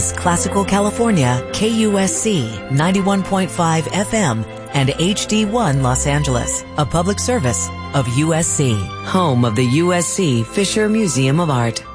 Angeles, Classical California, KUSC 91.5 FM, and HD1 Los Angeles, a public service of USC, home of the USC Fisher Museum of Art.